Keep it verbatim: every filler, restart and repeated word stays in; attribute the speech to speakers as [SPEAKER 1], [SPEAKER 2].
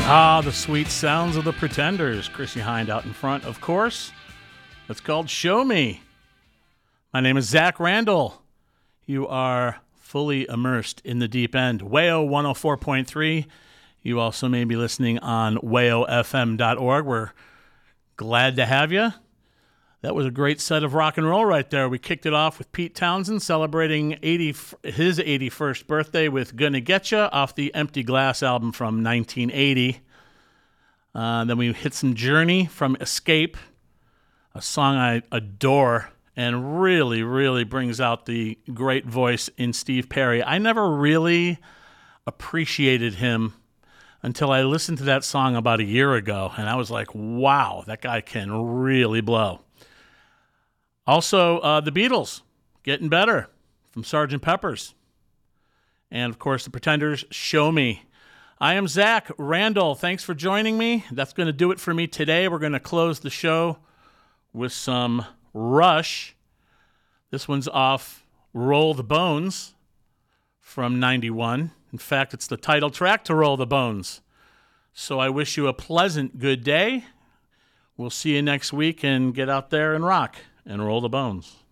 [SPEAKER 1] Ah, the sweet sounds of the Pretenders. Chrissie Hynde out in front, of course. It's called Show Me. My name is Zach Randall. You are fully immersed in the deep end. W A O one oh four point three. You also may be listening on W A O F M dot org. We're glad to have you. That was a great set of rock and roll right there. We kicked it off with Pete Townshend celebrating eighty, his eighty-first birthday with Gonna Getcha off the Empty Glass album from nineteen eighty. Uh, then we hit some Journey from Escape, a song I adore and really, really brings out the great voice in Steve Perry. I never really appreciated him until I listened to that song about a year ago, and I was like, wow, that guy can really blow. Also, uh, the Beatles, Getting Better, from Sergeant Pepper's. And, of course, the Pretenders, Show Me. I am Zach Randall. Thanks for joining me. That's going to do it for me today. We're going to close the show with some Rush. This one's off Roll the Bones from ninety-one. In fact, it's the title track to Roll the Bones. So I wish you a pleasant good day. We'll see you next week, and get out there and rock and roll the bones.